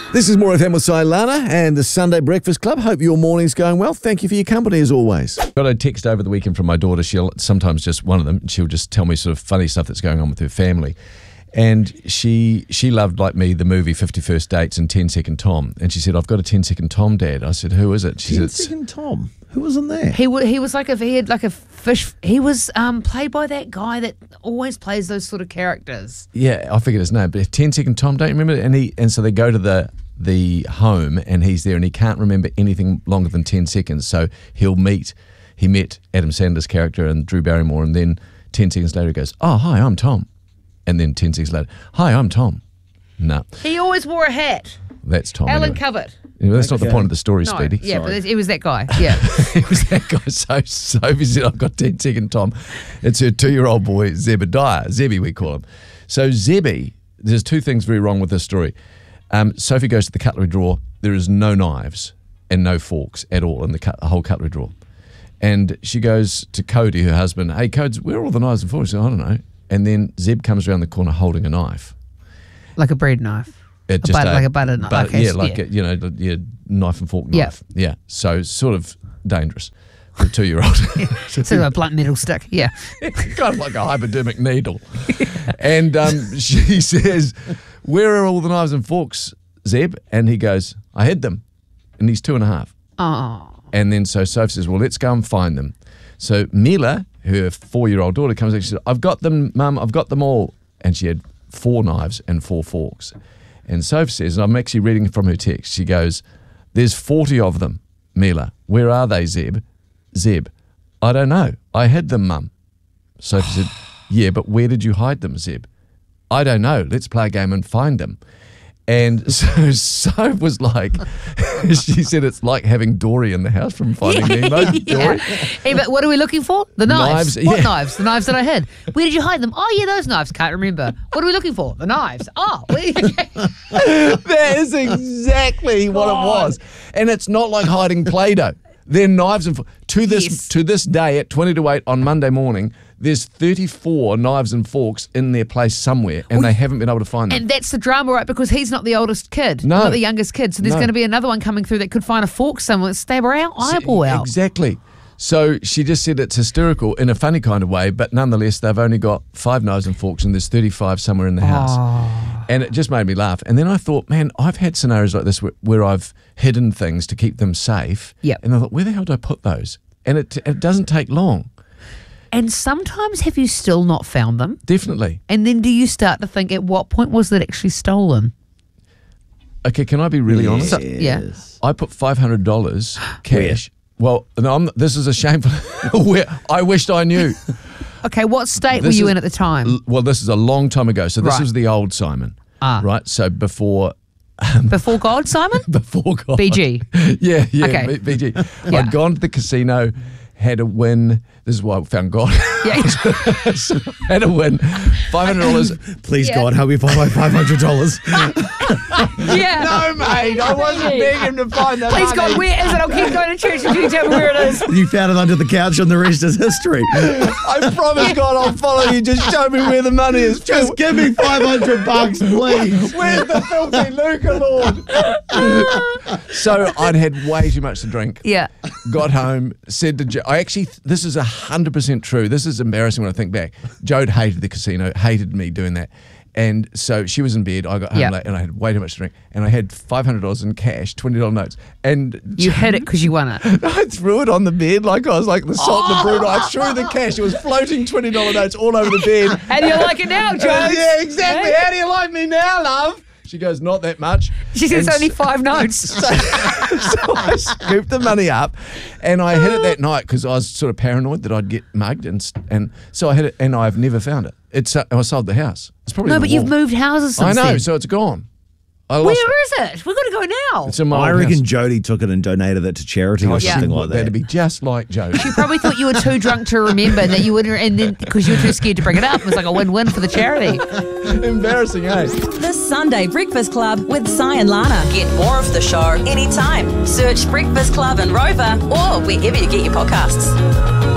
This is More FM with Lana and the Sunday Breakfast Club. Hope your morning's going well. Thank you for your company as always. Got a text over the weekend from my daughter. She'll sometimes just one of them. She'll just tell me sort of funny stuff that's going on with her family. And she loved, like me, the movie 50 First Dates and 10 Second Tom. And she said, I've got a 10 Second Tom, Dad. I said, who is it? She 10 said, Second Tom? Who was in there? He was like he had like a fish. He was played by that guy that always plays those sort of characters. Yeah, I forget his name, but 10 Second Tom, don't you remember? And so they go to the home and he's there and he can't remember anything longer than 10 seconds. So he met Adam Sandler's character and Drew Barrymore, and then 10 seconds later he goes, oh, hi, I'm Tom. And then 10 seconds later, hi, I'm Tom. No. He always wore a hat. That's Tom. Alan anyway. Covert. Yeah, that's not the point of the story, No, Speedy. yeah, but it was that guy. Yeah. It was that guy. So Sophie said, I've got 10 Second Tom. It's her 2-year-old boy, Zebediah. Zebby, we call him. So Zebby, there's two things very wrong with this story. Sophie goes to the cutlery drawer. There is no knives and no forks at all in the whole cutlery drawer. And she goes to Cody, her husband, hey, Codes, where are all the knives and forks? She said, I don't know. And then Zeb comes around the corner holding a knife. Like a bread knife. Like a butter knife. Yeah, knife and fork knife. Yeah. So sort of dangerous for a 2-year-old. So a blunt metal stick. Yeah. Kind of like a hypodermic needle. And she says, where are all the knives and forks, Zeb? And he goes, I hid them. And he's 2.5. Oh. And then so Sophie says, well, let's go and find them. So Mila, her 4-year-old daughter, comes in. She said, I've got them, Mum. I've got them all. And she had 4 knives and 4 forks. And Sophie says, and I'm actually reading from her text, she goes, there's 40 of them, Mila. Where are they, Zeb? Zeb, I don't know. I hid them, Mum. Sophie said, yeah, but where did you hide them, Zeb? I don't know. Let's play a game and find them. And so Soph was like, she said it's like having Dory in the house from Finding Nemo. Dory. Hey, but what are we looking for? The knives. Knives, What yeah. knives? The knives that I had. Where did you hide them? Oh, yeah, those knives. Can't remember. What are we looking for? The knives. Oh, where did you... That is exactly what it was. And it's not like hiding Play-Doh. They're knives and to this day at 20 to 8 on Monday morning, there's 34 knives and forks in their place somewhere, and they haven't been able to find them. And that's the drama, right? Because he's not the oldest kid. No. Not the youngest kid. So there's No. going to be another one coming through that could find a fork somewhere, stab her eyeball out. Exactly. So she just said it's hysterical in a funny kind of way, but nonetheless, they've only got 5 knives and forks, and there's 35 somewhere in the house. And it just made me laugh. And then I thought, man, I've had scenarios like this where I've hidden things to keep them safe. Yep. And I thought, where the hell do I put those? And it doesn't take long. And sometimes have you still not found them? Definitely. And then do you start to think, at what point was it actually stolen? Okay, can I be really honest? So, yeah. I put $500 cash. Well, no, this is a shameful. I wished I knew. Okay, what state were This you is- in at the time? Well, this is a long time ago. So this Right. was the old Simon. Right? So before Before God, Simon? God. BG. Yeah, Okay. BG. Yeah. I'd gone to the casino, had a win. This is why I found God. Yeah. Had a win. $500. Please, Yeah. God, help me find my $500. Yeah. No, mate. I wasn't begging to find that Please, money. God, where is it? I'll keep going to church until you tell me where it is. You found it under the couch and the rest is history. I promise God I'll follow you. Just show me where the money is. Just give me $500, please. Where's the filthy Luca Lord? So I'd had way too much to drink. Yeah. Got home, said to Joe, this is 100% true. This is embarrassing when I think back. Jode hated the casino, hated me doing that. And so she was in bed. I got home late and I had way too much to drink. And I had $500 in cash, $20 notes. And You hid it because you won it. I threw it on the bed like I was like the Salt and the Bruno. I threw the cash. It was floating $20 notes all over the bed. How do you like it now, Joe? Yeah, exactly. How do you like me now, love? She goes, not that much. She says And only 5 notes. So I scooped the money up and I hid it that night because I was sort of paranoid that I'd get mugged. And so I hid it and I've never found it. I sold the house. It's probably No, in the but you've wall. moved houses since I know, then. so it's gone. I lost Where it. is it? We've got to go now. It's in my I old reckon house. Jody took it and donated it to charity or Yeah. something like that. That'd be just like Joe. You probably thought you were too drunk to remember that you wouldn't, and then because you were too scared to bring it up, it was like a win-win for the charity. Embarrassing, eh? The Sunday Breakfast Club with Si and Lana. Get more of the show anytime. Search Breakfast Club and Rover or wherever you get your podcasts.